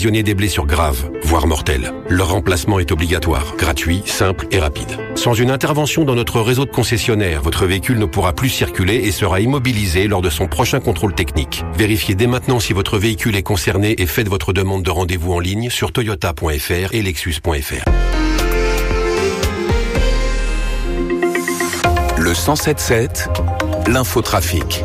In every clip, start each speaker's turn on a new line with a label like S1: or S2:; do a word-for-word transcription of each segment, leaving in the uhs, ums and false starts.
S1: Des blessures graves, voire mortelles. Leur remplacement est obligatoire, gratuit, simple et rapide. Sans une intervention dans notre réseau de concessionnaires, votre véhicule ne pourra plus circuler et sera immobilisé lors de son prochain contrôle technique. Vérifiez dès maintenant si votre véhicule est concerné et faites votre demande de rendez-vous en ligne sur toyota point f r et lexus point f r.
S2: Le cent sept sept, l'infotrafic.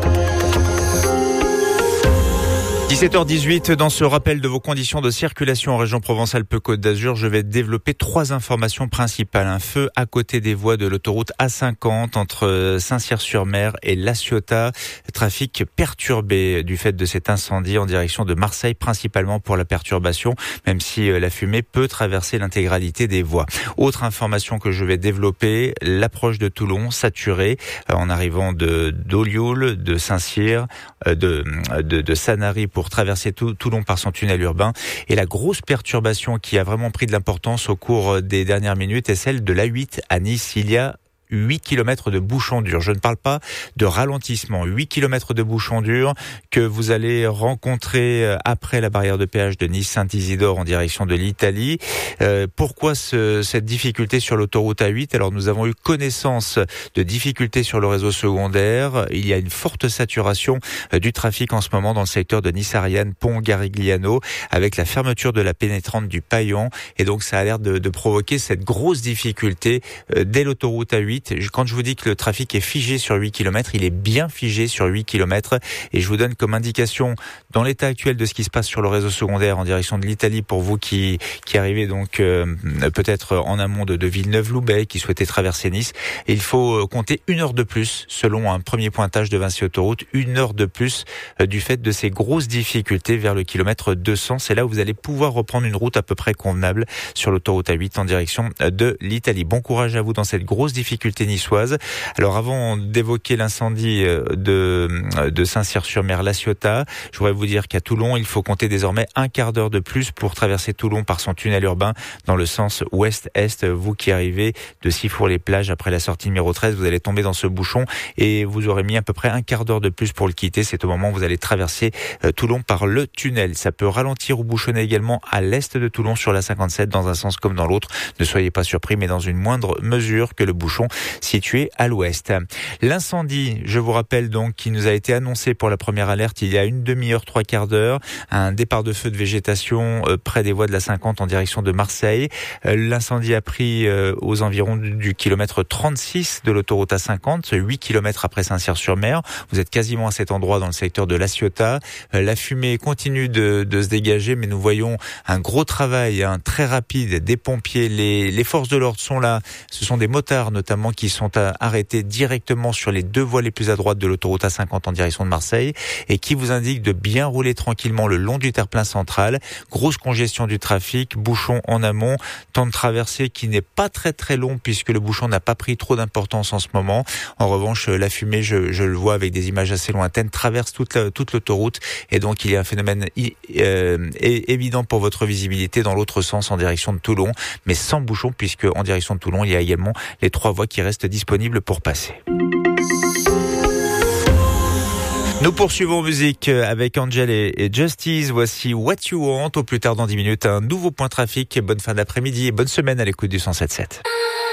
S3: dix-sept heures dix-huit, dans ce rappel de vos conditions de circulation en région Provence-Alpes-Côte d'Azur, je vais développer trois informations principales. Un feu à côté des voies de l'autoroute A cinquante entre Saint-Cyr-sur-Mer et La Ciotat. Trafic perturbé du fait de cet incendie en direction de Marseille, principalement pour la perturbation, même si la fumée peut traverser l'intégralité des voies. Autre information que je vais développer, l'approche de Toulon saturée en arrivant de d'Olioul, de Saint-Cyr, de, de, de Sanary pour traverser tout, Toulon par son tunnel urbain. Et la grosse perturbation qui a vraiment pris de l'importance au cours des dernières minutes est celle de l'A huit à Nice. Il y a huit kilomètres de bouchons durs. Je ne parle pas de ralentissement. huit kilomètres de bouchons durs que vous allez rencontrer après la barrière de péage de Nice-Saint-Isidore en direction de l'Italie. Euh, pourquoi ce, cette difficulté sur l'autoroute A huit? Alors, nous avons eu connaissance de difficultés sur le réseau secondaire. Il y a une forte saturation du trafic en ce moment dans le secteur de Nice-Ariane, Pont-Garigliano, avec la fermeture de la pénétrante du Paillan. Et donc, ça a l'air de, de provoquer cette grosse difficulté euh, dès l'autoroute A huit. Quand je vous dis que le trafic est figé sur huit kilomètres, il est bien figé sur huit kilomètres. Et je vous donne comme indication, dans l'état actuel de ce qui se passe sur le réseau secondaire en direction de l'Italie, pour vous qui, qui arrivez donc euh, peut-être en amont de, de Villeneuve-Loubet, qui souhaitez traverser Nice, il faut compter une heure de plus, selon un premier pointage de Vinci Autoroute, une heure de plus euh, du fait de ces grosses difficultés vers le kilomètre deux cents. C'est là où vous allez pouvoir reprendre une route à peu près convenable sur l'autoroute A huit en direction de l'Italie. Bon courage à vous dans cette grosse difficulté niçoise. Alors avant d'évoquer l'incendie de, de Saint-Cyr-sur-Mer, La Ciotat, je voudrais vous dire qu'à Toulon, il faut compter désormais un quart d'heure de plus pour traverser Toulon par son tunnel urbain dans le sens ouest-est. Vous qui arrivez de Sifour-les-Plages après la sortie numéro treize, vous allez tomber dans ce bouchon et vous aurez mis à peu près un quart d'heure de plus pour le quitter. C'est au moment où vous allez traverser Toulon par le tunnel. Ça peut ralentir ou bouchonner également à l'est de Toulon sur la cinquante-sept dans un sens comme dans l'autre. Ne soyez pas surpris, mais dans une moindre mesure que le bouchon situé à l'ouest. L'incendie, je vous rappelle donc, qui nous a été annoncé pour la première alerte il y a une demi-heure, trois quarts d'heure, un départ de feu de végétation euh, près des voies de la cinquante en direction de Marseille. Euh, l'incendie a pris euh, aux environs du, du kilomètre trente-six de l'autoroute A cinquante, huit kilomètres après Saint-Cyr-sur-Mer. Vous êtes quasiment à cet endroit dans le secteur de La Ciotat. Euh, la fumée continue de, de se dégager, mais nous voyons un gros travail, hein, très rapide des pompiers. Les, les forces de l'ordre sont là. Ce sont des motards notamment qui sont arrêtés directement sur les deux voies les plus à droite de l'autoroute A cinquante en direction de Marseille et qui vous indiquent de bien rouler tranquillement le long du terre-plein central. Grosse congestion du trafic, bouchon en amont, temps de traversée qui n'est pas très très long puisque le bouchon n'a pas pris trop d'importance en ce moment. En revanche, la fumée, je, je le vois avec des images assez lointaines, traverse toute, la, toute l'autoroute et donc il y a un phénomène euh, évident pour votre visibilité dans l'autre sens en direction de Toulon, mais sans bouchon puisque en direction de Toulon, il y a également les trois voies qui restent disponibles pour passer. Nous poursuivons en musique avec Angel et Justice. Voici What You Want. Au plus tard dans dix minutes, un nouveau point trafic. Bonne fin d'après-midi et bonne semaine à l'écoute du cent sept sept.